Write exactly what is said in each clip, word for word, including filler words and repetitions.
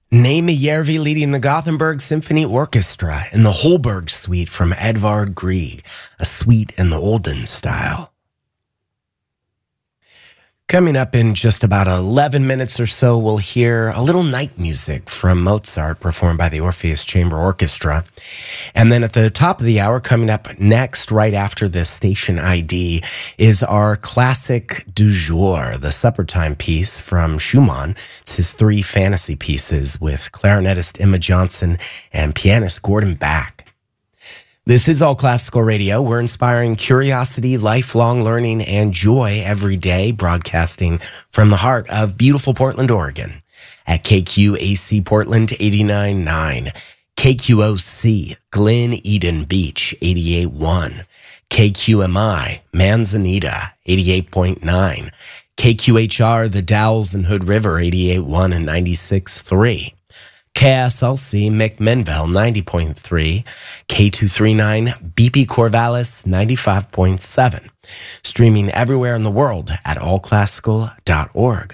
Naime Järvi leading the Gothenburg Symphony Orchestra in the Holberg Suite from Edvard Grieg, a suite in the olden style. Coming up in just about eleven minutes or so, we'll hear a little night music from Mozart performed by the Orpheus Chamber Orchestra. And then at the top of the hour, coming up next, right after this station I D, is our classic du jour, the supper time piece from Schumann. It's his three fantasy pieces with clarinetist Emma Johnson and pianist Gordon Bach. This is All Classical Radio. We're inspiring curiosity, lifelong learning, and joy every day, broadcasting from the heart of beautiful Portland, Oregon, at K Q A C Portland eighty-nine point nine, K Q O C Glen Eden Beach eighty-eight point one, K Q M I Manzanita eighty-eight point nine, K Q H R The Dalles and Hood River eighty-eight point one and ninety-six point three. K S L C McMinnville ninety point three, K two thirty-nine B P Corvallis ninety-five point seven. Streaming everywhere in the world at all classical dot org.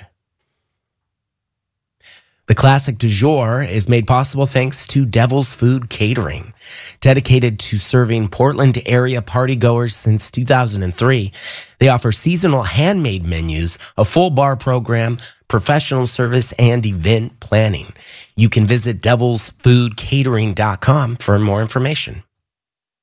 The classic du jour is made possible thanks to Devil's Food Catering. Dedicated to serving Portland area partygoers since two thousand three, they offer seasonal handmade menus, a full bar program, professional service, and event planning. You can visit devils food catering dot com for more information.